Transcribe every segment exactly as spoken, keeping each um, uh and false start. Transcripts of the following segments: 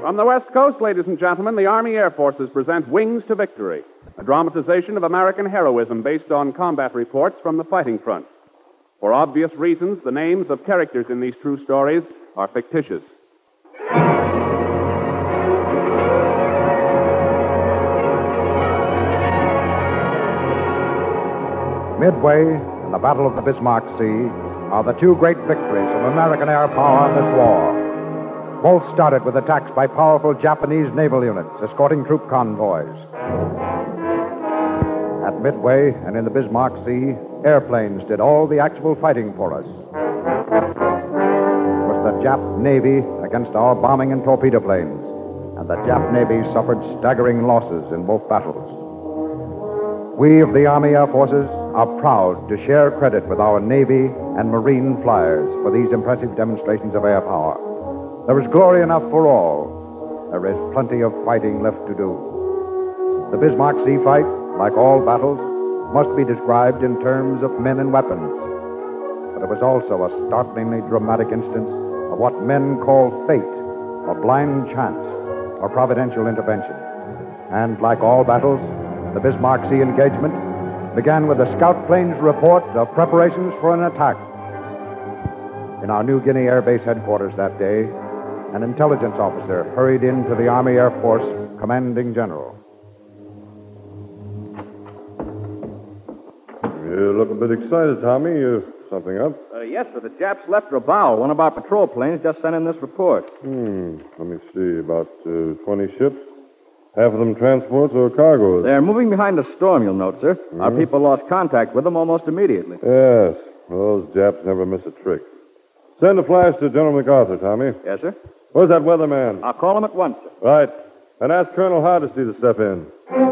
From the West Coast, ladies and gentlemen, the Army Air Forces present Wings to Victory, a dramatization of American heroism based on combat reports from the fighting front. For obvious reasons, the names of characters in these true stories are fictitious. Midway, in the Battle of the Bismarck Sea, are the two great victories of American air power in this war. Both started with attacks by powerful Japanese naval units escorting troop convoys. At Midway and in the Bismarck Sea, airplanes did all the actual fighting for us. It was the Jap Navy against our bombing and torpedo planes, and the Jap Navy suffered staggering losses in both battles. We of the Army Air Forces are proud to share credit with our Navy and Marine flyers for these impressive demonstrations of air power. There is glory enough for all. There is plenty of fighting left to do. The Bismarck Sea fight, like all battles, must be described in terms of men and weapons. But it was also a startlingly dramatic instance of what men call fate, or blind chance, or providential intervention. And like all battles, the Bismarck Sea engagement began with the scout plane's report of preparations for an attack. In our New Guinea Air Base headquarters that day, an intelligence officer hurried into the Army Air Force commanding general. You look a bit excited, Tommy. You something up? Uh, yes, sir. The Japs left Rabaul. One of our patrol planes just sent in this report. Hmm. Let me see. About uh, twenty ships. Half of them transports or cargoes. They're moving behind a storm, you'll note, sir. Mm-hmm. Our people lost contact with them almost immediately. Yes. Well, those Japs never miss a trick. Send a flash to General MacArthur, Tommy. Yes, sir. Where's that weatherman? I'll call him at once, sir. Right. And ask Colonel Hardesty to step in.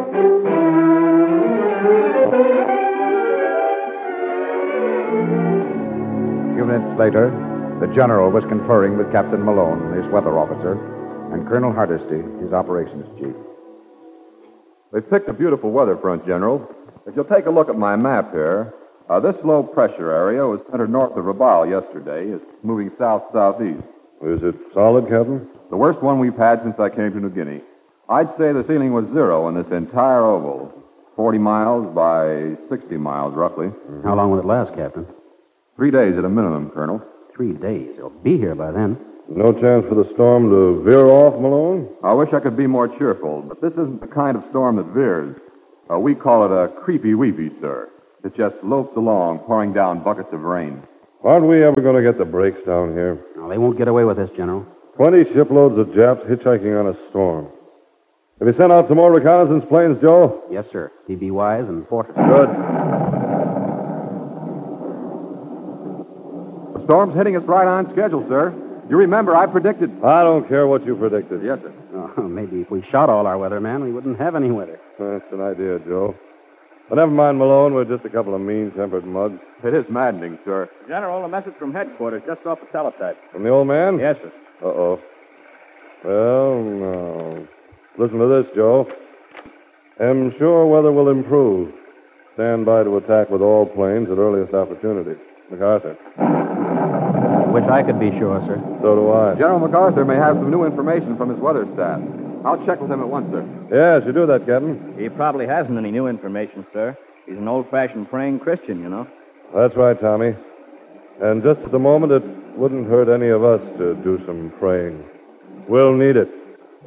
A few minutes later, the general was conferring with Captain Malone, his weather officer, and Colonel Hardesty, his operations chief. They've picked a beautiful weather front, General. If you'll take a look at my map here, uh, this low-pressure area was centered north of Rabaul yesterday. It's moving south-southeast. Is it solid, Captain? The worst one we've had since I came to New Guinea. I'd say the ceiling was zero in this entire oval. forty miles by sixty miles, roughly. How long will it last, Captain? Three days at a minimum, Colonel. Three days. It'll be here by then. No chance for the storm to veer off, Malone? I wish I could be more cheerful, but this isn't the kind of storm that veers. Uh, we call it a creepy-weepy, sir. It just lopes along, pouring down buckets of rain. Aren't we ever going to get the brakes down here? No, they won't get away with this, General. Twenty shiploads of Japs hitchhiking on a storm. Have you sent out some more reconnaissance planes, Joe? Yes, sir. T B Wise and Fortress. Good. The storm's hitting us right on schedule, sir. You remember, I predicted... I don't care what you predicted. Yes, sir. Oh, maybe if we shot all our weathermen, we wouldn't have any weather. That's an idea, Joe. But never mind, Malone. We're just a couple of mean-tempered mugs. It is maddening, sir. General, a message from headquarters just off the teletype. From the old man? Yes, sir. Uh-oh. Well, no. Listen to this, Joe. Am sure weather will improve. Stand by to attack with all planes at earliest opportunity. MacArthur. Wish I could be sure, sir. So do I. General MacArthur may have some new information from his weather staff. I'll check with him at once, sir. Yes, you do that, Captain. He probably hasn't any new information, sir. He's an old-fashioned praying Christian, you know. That's right, Tommy. And just at the moment, it wouldn't hurt any of us to do some praying. We'll need it.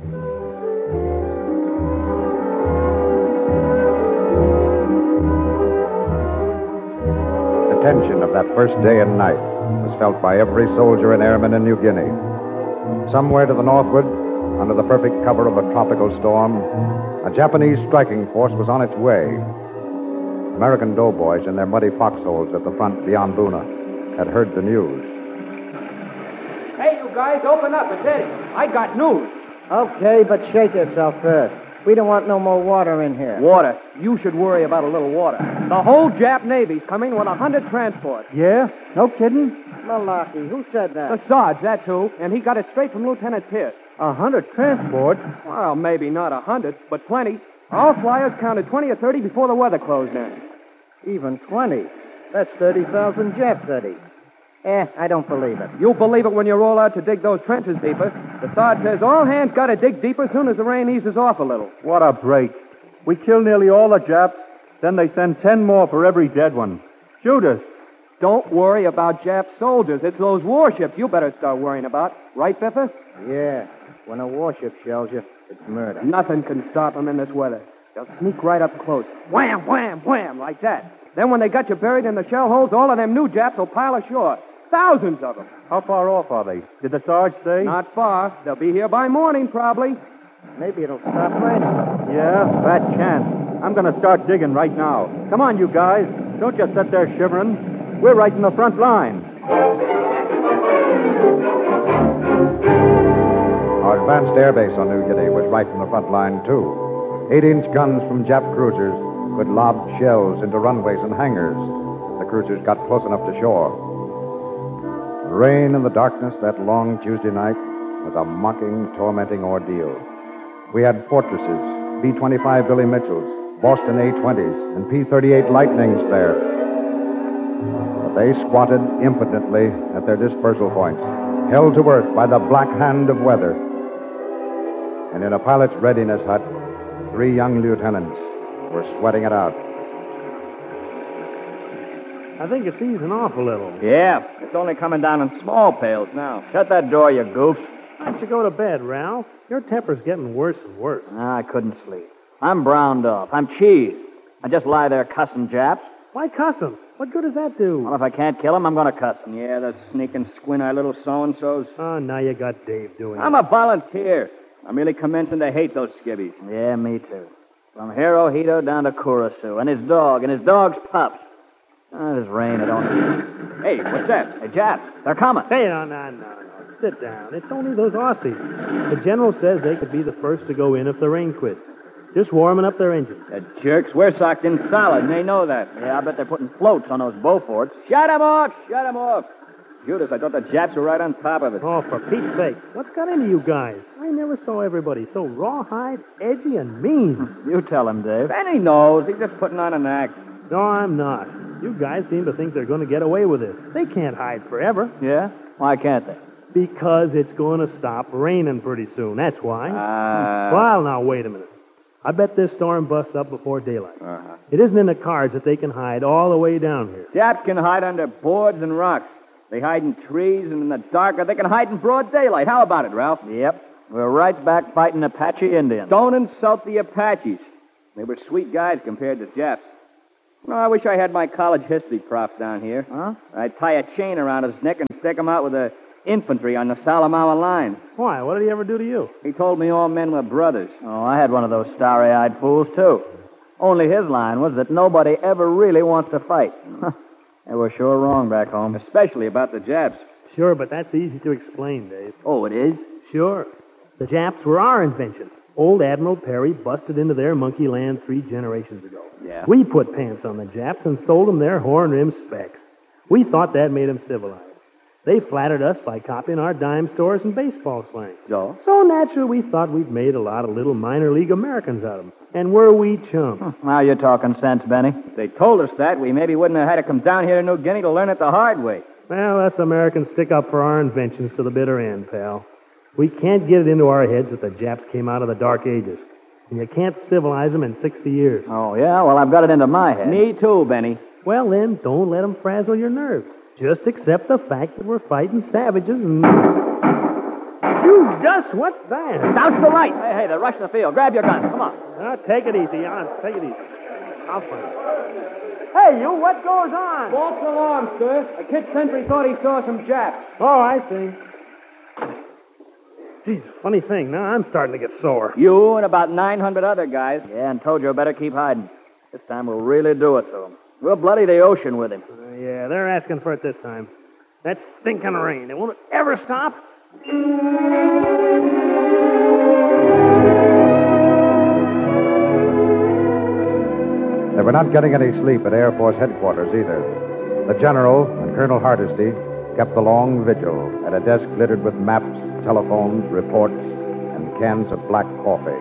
The tension of that first day and night was felt by every soldier and airman in New Guinea. Somewhere to the northward, under the perfect cover of a tropical storm, a Japanese striking force was on its way. American doughboys in their muddy foxholes at the front beyond Buna had heard the news. Hey, you guys, open up. It's Eddie. I got news. Okay, but shake yourself first. We don't want no more water in here. Water. You should worry about a little water. The whole Jap Navy's coming with a hundred transports. Yeah? No kidding? Malarkey. Who said that? The Sarge, that's who. And he got it straight from Lieutenant Pierce. A hundred transports? Well, maybe not a hundred, but plenty. Our flyers counted twenty or thirty before the weather closed in. Even twenty. That's thirty thousand Japs, Eddie. Eh, I don't believe it. You'll believe it when you roll out to dig those trenches deeper. The Sarge says all hands got to dig deeper as soon as the rain eases off a little. What a break. We kill nearly all the Japs, then they send ten more for every dead one. Shoot us. Don't worry about Jap soldiers. It's those warships you better start worrying about. Right, Biffa? Yeah. When a warship shells you, it's murder. Nothing can stop them in this weather. They'll sneak right up close. Wham, wham, wham, like that. Then when they got you buried in the shell holes, all of them new Japs will pile ashore. Thousands of them. How far off are they? Did the Sarge say? Not far. They'll be here by morning, probably. Maybe it'll stop raining. Yeah, fat chance. I'm going to start digging right now. Come on, you guys. Don't just sit there shivering. We're right in the front line. Our advanced airbase on New Guinea was right in the front line, too. Eight-inch guns from Jap cruisers could lob shells into runways and hangars. The cruisers got close enough to shore. The rain and the darkness that long Tuesday night was a mocking, tormenting ordeal. We had fortresses, B twenty-five Billy Mitchells, Boston A twenties, and P thirty-eight Lightnings there. But they squatted impotently at their dispersal points, held to earth by the black hand of weather. And in a pilot's readiness hut, three young lieutenants were sweating it out. I think it's easing off a little. Yeah, it's only coming down in small pails now. Shut that door, you goof. Why don't you go to bed, Ralph? Your temper's getting worse and worse. Ah, I couldn't sleep. I'm browned off. I'm cheesed. I just lie there cussing Japs. Why cuss 'em? What good does that do? Well, if I can't kill 'em, I'm going to cuss 'em. Yeah, those sneaking, squint-eyed little so-and-sos. Oh, now you got Dave doing I'm it. a volunteer. I'm really commencing to hate those skivvies. Yeah, me too. From Hirohito down to Kurisu, and his dog, and his dog's pups. Oh, this rain, it only... Hey, what's that? Hey, Japs, they're coming. Hey, no, no, no, no. Sit down. It's only those Aussies. The general says they could be the first to go in if the rain quits. Just warming up their engines. The jerks, we're socked in solid, and they know that. Yeah, I bet they're putting floats on those Beauforts. Shut 'em off! Shut 'em off! Judas, I thought the Japs were right on top of it. Oh, for Pete's sake. What's got into you guys? I never saw everybody so rawhide, edgy, and mean. You tell him, Dave. Benny knows. He's just putting on an act. No, I'm not. You guys seem to think they're going to get away with this. They can't hide forever. Yeah? Why can't they? Because it's going to stop raining pretty soon. That's why. Uh... Well, now, wait a minute. I bet this storm busts up before daylight. Uh-huh. It isn't in the cards that they can hide all the way down here. Japs can hide under boards and rocks. They hide in trees and in the dark, or they can hide in broad daylight. How about it, Ralph? Yep. We're right back fighting Apache Indians. Don't insult the Apaches. They were sweet guys compared to Japs. No, I wish I had my college history prof down here. Huh? I'd tie a chain around his neck and stick him out with the infantry on the Salamaua line. Why? What did he ever do to you? He told me all men were brothers. Oh, I had one of those starry-eyed fools, too. Only his line was that nobody ever really wants to fight. They were sure wrong back home. Especially about the Japs. Sure, but that's easy to explain, Dave. Oh, it is? Sure. The Japs were our invention. Old Admiral Perry busted into their monkey land three generations ago. Yeah. We put pants on the Japs and sold them their horn-rimmed specs. We thought that made them civilized. They flattered us by copying our dime stores and baseball slang. So? So naturally, we thought we'd made a lot of little minor league Americans out of them. And were we chums? Now you're talking sense, Benny. If they told us that, we maybe wouldn't have had to come down here to New Guinea to learn it the hard way. Well, us Americans stick up for our inventions to the bitter end, pal. We can't get it into our heads that the Japs came out of the Dark Ages. And you can't civilize them in sixty years. Oh, yeah? Well, I've got it into my head. Me too, Benny. Well, then, don't let them frazzle your nerves. Just accept the fact that we're fighting savages and... You just, what's that? Down the light. Hey, hey, they're rushing the field. Grab your gun. Come on. Uh, take it easy, Jan. Take it easy. I'll find it. Hey, you, what goes on? False alarm, sir. A kid sentry thought he saw some Japs. Oh, I see. Geez, funny thing. Now I'm starting to get sore. You and about nine hundred other guys. Yeah, and told you better keep hiding. This time we'll really do it to him. We'll bloody the ocean with him. Uh, yeah, they're asking for it this time. That stinking rain. It won't ever stop. They were not getting any sleep at Air Force headquarters either. The General and Colonel Hardesty kept the long vigil at a desk littered with maps, telephones, reports, and cans of black coffee.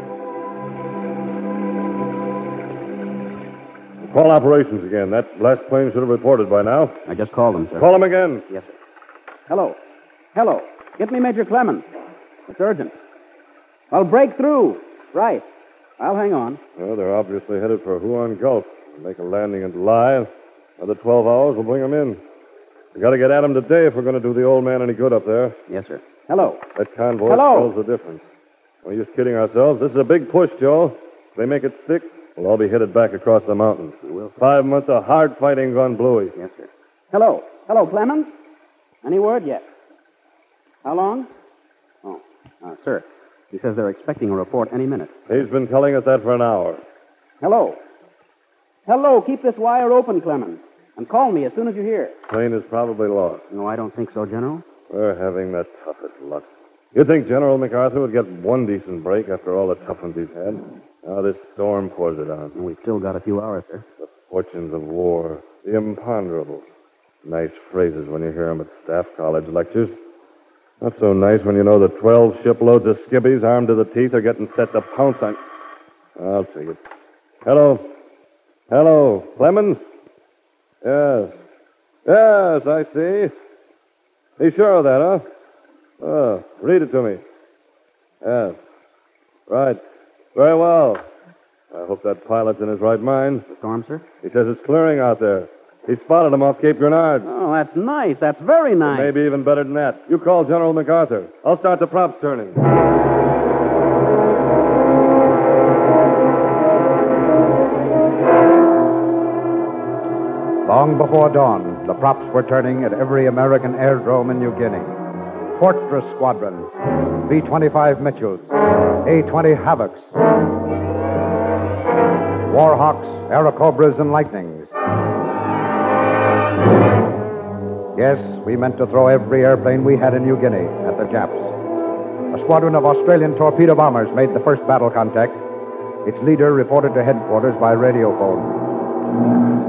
Call operations again. That last plane should have reported by now. I just called them, sir. Call them again. Yes, sir. Hello. Hello. Get me Major Clemens. It's urgent. I'll break through. Right. I'll hang on. Well, they're obviously headed for Huon Gulf. They'll make a landing in July. Another twelve hours will bring them in. We got to get at them today if we're going to do the old man any good up there. Yes, sir. Hello. That convoy Hello. spells the difference. We're just kidding ourselves. This is a big push, Joe. If they make it stick, we'll all be headed back across the mountains. We will. Five months of hard fighting gone bluey. Yes, sir. Hello. Hello, Clemens. Any word yet? How long? Oh, uh, sir. He says they're expecting a report any minute. He's been telling us that for an hour. Hello. Hello. Keep this wire open, Clemens. And call me as soon as you hear. Plane is probably lost. No, I don't think so, General. We're having the toughest luck. You think General MacArthur would get one decent break after all the tough ones he's had? Now this storm pours it on. And we've still got a few hours, sir. The fortunes of war. The imponderables. Nice phrases when you hear them at staff college lectures. Not so nice when you know that twelve shiploads of skibbies armed to the teeth are getting set to pounce on... I'll take it. Hello. Hello. Clemens? Yes. Yes, I see. Be sure of that, huh? Oh, read it to me. Yes. Right. Very well. I hope that pilot's in his right mind. The storm, sir? He says it's clearing out there. He spotted him off Cape Grenard. Oh, that's nice. That's very nice. Maybe even better than that. You call General MacArthur. I'll start the props turning. Long before dawn, the props were turning at every American airdrome in New Guinea. Fortress squadrons, B twenty-five Mitchells, A twenty Havocs, Warhawks, Aerocobras, and Lightnings. Yes, we meant to throw every airplane we had in New Guinea at the Japs. A squadron of Australian torpedo bombers made the first battle contact. Its leader reported to headquarters by radiophone.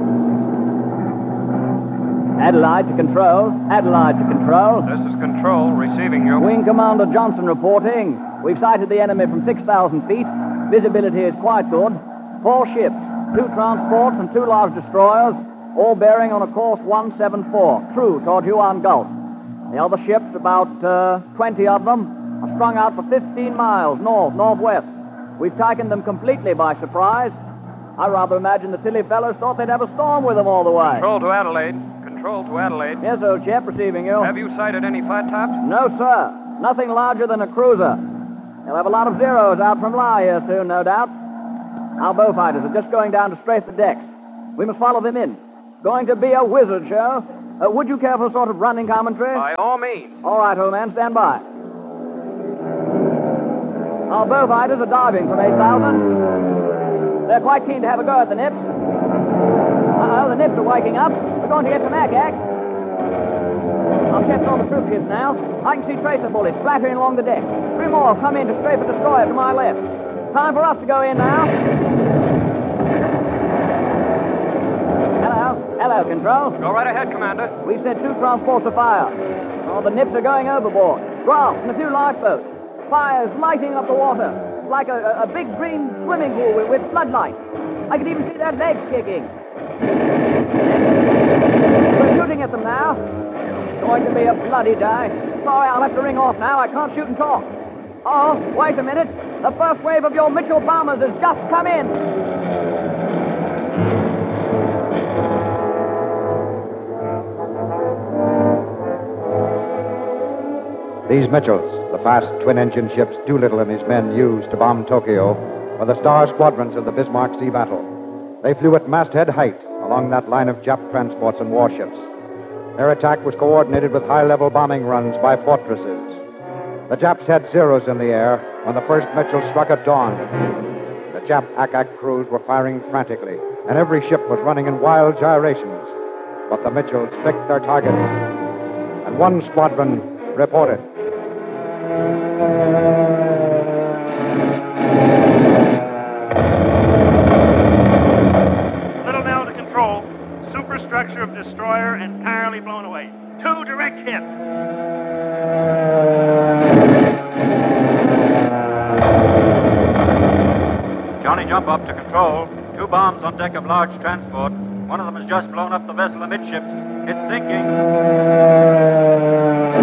Adelaide to control. Adelaide to control. This is control, receiving you. Wing Commander Johnson reporting. We've sighted the enemy from six thousand feet. Visibility is quite good. Four ships, two transports and two large destroyers, all bearing on a course one seven four, true toward Huon Gulf. The other ships, about uh, twenty of them, are strung out for fifteen miles north, northwest. We've taken them completely by surprise. I rather imagine the silly fellows thought they'd have a storm with them all the way. Control to Adelaide. Control to Adelaide. Yes, old chap, receiving you. Have you sighted any flat tops? No, sir. Nothing larger than a cruiser. They'll have a lot of zeros out from Lie here soon, no doubt. Our bowfighters are just going down to strafe the decks. We must follow them in. Going to be a wizard show. Uh, would you care for a sort of running commentary? By all means. All right, old man, stand by. Our bowfighters are diving from eight thousand. They're quite keen to have a go at the nips. Uh-oh, the nips are waking up. We're going to get some ack-ack. Our ships on the troop ships now. I can see tracer bullets splattering along the deck. Three more have come in to strafe a destroyer to my left. Time for us to go in now. Hello. Hello, Control. Go right ahead, Commander. We've sent two transports of fire. Oh, the nips are going overboard. Rafts and a few lifeboats. Fires lighting up the water. Like a, a, a big green swimming pool with, with floodlights. I can even see their legs kicking. We're shooting at them now. It's going to be a bloody day. Sorry, I'll have to ring off now. I can't shoot and talk. Oh, wait a minute. The first wave of your Mitchell bombers has just come in. These Mitchells, the fast twin-engine ships Doolittle and his men used to bomb Tokyo, were the star squadrons of the Bismarck Sea Battle. They flew at masthead height along that line of Jap transports and warships. Their attack was coordinated with high-level bombing runs by fortresses. The Japs had zeros in the air when the first Mitchell struck at dawn. The Jap ack-ack crews were firing frantically, and every ship was running in wild gyrations. But the Mitchells picked their targets, and one squadron reported. Little Nell to control. Superstructure of destroyer entirely blown away. Two direct hits. Johnny, jump up to control. Two bombs on deck of large transport. One of them has just blown up the vessel amidships. It's sinking.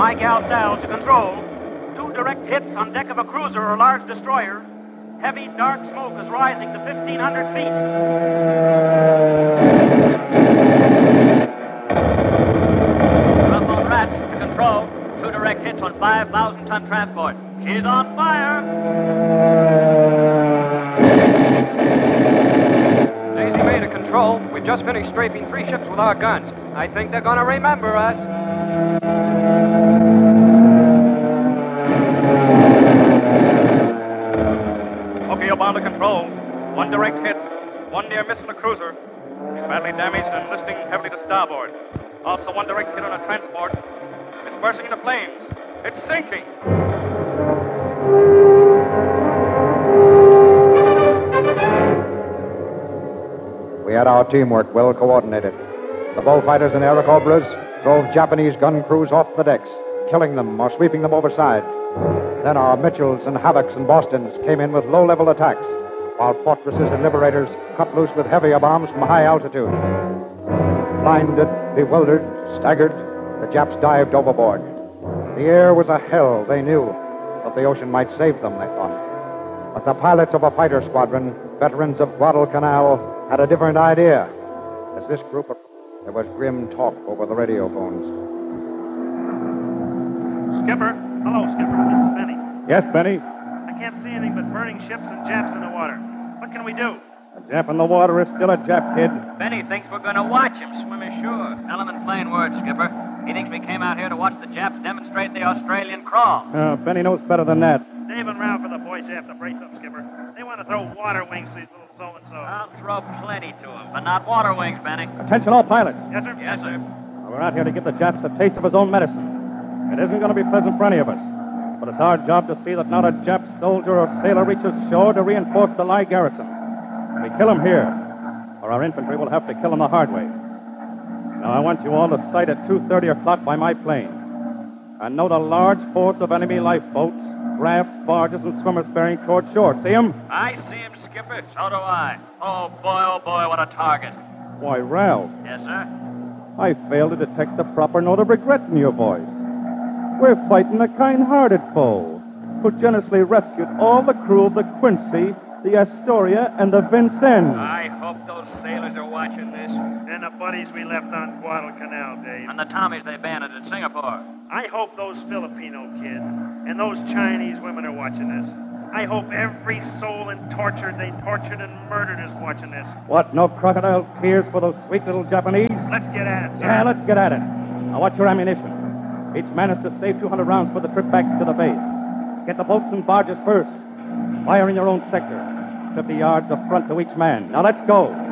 Gal Sal to control. Two direct hits on deck of a cruiser or large destroyer. Heavy, dark smoke is rising to fifteen hundred feet. Telephone Rats to control. Two direct hits on five thousand ton transport. She's on fire. Daisy May to control. We've just finished strafing three ships with our guns. I think they're going to remember us. Okay, bound to control. One direct hit. One near missing a cruiser. He's badly damaged and listing heavily to starboard. Also, one direct hit on a transport. It's bursting into flames. It's sinking. We had our teamwork well coordinated. The bullfighters and aerocobras drove Japanese gun crews off the decks, killing them or sweeping them overside. Then our Mitchells and Havocks and Bostons came in with low-level attacks, while Fortresses and Liberators cut loose with heavier bombs from high altitude. Blinded, bewildered, staggered, the Japs dived overboard. The air was a hell, they knew, but the ocean might save them, they thought. But the pilots of a fighter squadron, veterans of Guadalcanal, had a different idea. As this group of... There was grim talk over the radio phones. Skipper. Hello, Skipper. This is Benny. Yes, Benny. I can't see anything but burning ships and Japs in the water. What can we do? A Jap in the water is still a Jap, kid. Benny thinks we're going to watch him swim ashore. Tell him in plain words, Skipper. He thinks we came out here to watch the Japs demonstrate the Australian crawl. Uh, Benny knows better than that. Dave and Ralph are the boys you have to brace up, Skipper. They want to throw water wings to these little so-and-so. I'll throw plenty to him, but not water wings, Benny. Attention all pilots. Yes, sir? Yes, sir. We're out here to give the Japs a taste of his own medicine. It isn't going to be pleasant for any of us. But it's our job to see that not a Jap soldier or sailor reaches shore to reinforce the Lie garrison. We kill him here, or our infantry will have to kill him the hard way. Now, I want you all to sight at two thirty o'clock by my plane. And note a large force of enemy lifeboats, rafts, barges, and swimmers bearing toward shore. See them? I see him, Skipper. So do I. Oh, boy, oh, boy, what a target. Why, Ralph, Yes, sir? I failed to detect the proper note of regret in your voice. We're fighting a kind-hearted foe who generously rescued all the crew of the Quincy, the Astoria, and the Vincennes. I hope those sailors are watching this. And the buddies we left on Guadalcanal, Dave. And the Tommies they banded in Singapore. I hope those Filipino kids and those Chinese women are watching this. I hope every soul in torture they tortured and murdered is watching this. What, no crocodile tears for those sweet little Japanese? Let's get at it, sir. Yeah, let's get at it. Now, watch your ammunition. Each man is to save two hundred rounds for the trip back to the base. Get the boats and barges first. Fire in your own sector. fifty yards of front to each man. Now, let's go.